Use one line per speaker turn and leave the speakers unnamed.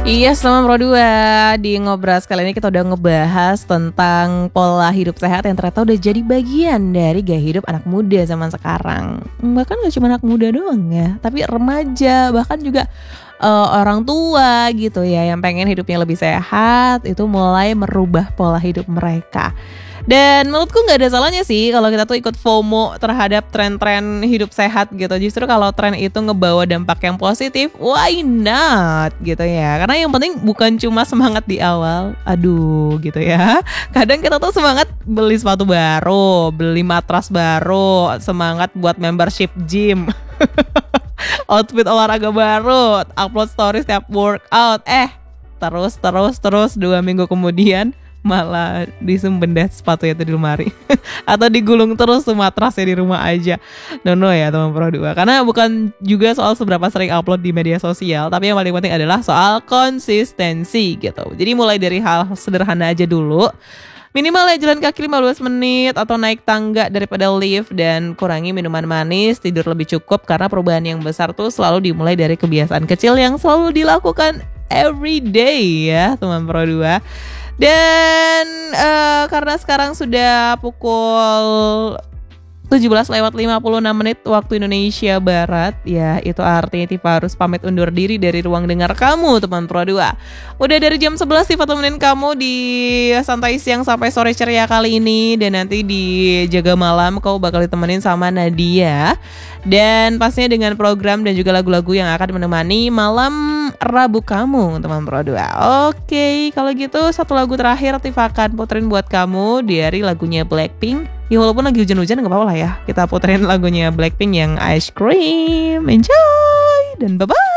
Iya, sama Pro 2. Di Ngobras kali ini kita udah ngebahas tentang pola hidup sehat yang ternyata udah jadi bagian dari gaya hidup anak muda zaman sekarang. Bahkan gak cuma anak muda doang ya, tapi remaja, bahkan juga orang tua gitu ya, yang pengen hidupnya lebih sehat, itu mulai merubah pola hidup mereka. Dan menurutku nggak ada salahnya sih kalau kita tuh ikut FOMO terhadap tren-tren hidup sehat gitu. Justru kalau tren itu ngebawa dampak yang positif, why not gitu ya. Karena yang penting bukan cuma semangat di awal, aduh gitu ya. Kadang kita tuh semangat beli sepatu baru, beli matras baru, semangat buat membership gym. Outfit olahraga baru, upload stories tiap workout. Terus 2 minggu kemudian malah disembunyiin sepatunya itu di lemari atau digulung terus tuh matrasnya di rumah aja. No ya teman Pro 2. Karena bukan juga soal seberapa sering upload di media sosial, tapi yang paling penting adalah soal konsistensi gitu. Jadi mulai dari hal sederhana aja dulu. Minimal ya jalan kaki 15 menit atau naik tangga daripada lift, dan kurangi minuman manis, tidur lebih cukup, karena perubahan yang besar tuh selalu dimulai dari kebiasaan kecil yang selalu dilakukan every day ya teman Pro 2. Dan karena sekarang sudah pukul 17:56 waktu Indonesia Barat, ya itu artinya Tifa harus pamit undur diri dari ruang dengar kamu teman Pro 2. Udah dari jam 11 Tifa temenin kamu di santai siang sampai sore ceria kali ini, dan nanti di jaga malam kau bakal ditemenin sama Nadia, dan pastinya dengan program dan juga lagu-lagu yang akan menemani malam Rabu kamu teman Pro 2. Oke, kalau gitu satu lagu terakhir Tifa akan puterin buat kamu dari lagunya Blackpink. Ya walaupun lagi hujan-hujan gak apa-apa lah ya, kita puterin lagunya Blackpink yang Ice Cream. Enjoy dan bye-bye.